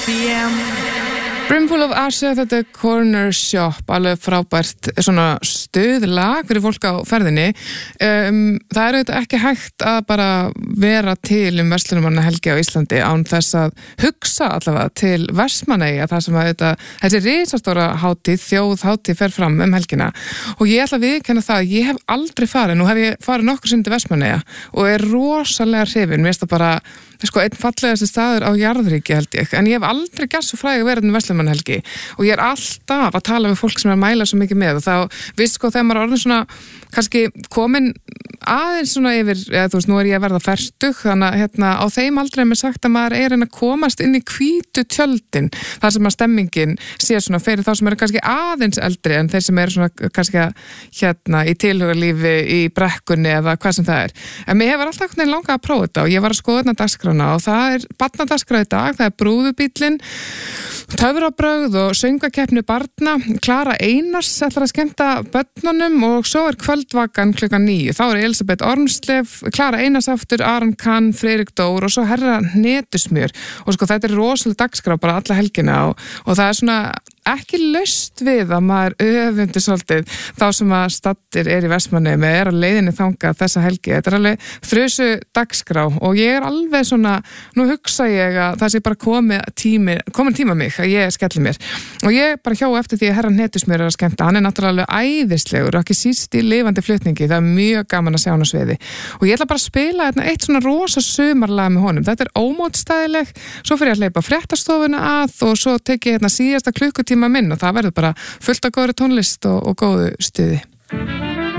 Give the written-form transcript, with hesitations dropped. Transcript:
Brimful of Asha, þetta Corner Shop, alveg frábært svona stuðlag fyrir fólk á ferðinni. Það auðvitað ekki hægt að bara vera til verslunarmannahelgi á Íslandi án þess að hugsa allavega til Vestmannaeyja, það sem auðvitað, þessi risastóra hátíð, þjóðhátíð fer fram helgina. Og ég ætla að viðurkenna það, ég hef aldrei farið, nú hef ég farið nokkur sinnum til Vestmannaeyja og rosalega hrifin, mér finnst það bara einn fallegasti staður á jarðríki held ég, en ég hef aldrei gert svo fræg að vera verslunarmannahelgi og ég alltaf að tala við fólk sem að mæla svo mikið með og þá, þegar maður orðin svona kannski komin aðeins svona yfir, nú ég að verða fertug, þannig að á þeim aldrei er mér sagt að maður að komast inn í hvítu tjöldin, þar sem að stemmingin sé svona fyrir þá sem eru kannski aðeins eldri en þeir sem eru svona kannski í tilhugarlífi í brekkunni eða hvað sem það er. En mér hefur alltaf langað að prófa þetta og ég var að skoða dagskrána og það barnadagskrá í dag, það brúðubíllinn, töfrabrögð og söngvakeppni barna. Klara Einars ætlar að skemmta börnunum og svo kvöldvakan klukkan 9. Þá Elisabeth Ormslef, Klara Einars aftur, Aron Kahn, Friðrik Dór og svo herra Netusmjör. Og þetta rosalega dagskrá bara alla helgina og það svona ekki laust við að maður öfundir svolítið þá sem að staddir í Vestmannaeyjum eða á leiðinni þangað þessa helgi. Þetta alveg þrjusu dagskrá og ég alveg svona, nú hugsa ég að það sé bara komin tíma mig að ég skelli mér. Og ég bara hjá eftir því að herra Netusmjör að skemmta, hann náttúrulega æðislegur og ekki síst í lifandi flutningi, það mjög gaman að sjá hann á sviði. Og ég ætla bara að spila eitt svona rosa sumarlag með honum. Þetta ómótstæðileg, svo fyrir ég að hleypa fréttastofuna að og svo tek ég síðasta klukkutíma minn og það verður bara fullt af góðri tónlist og góðu stuði.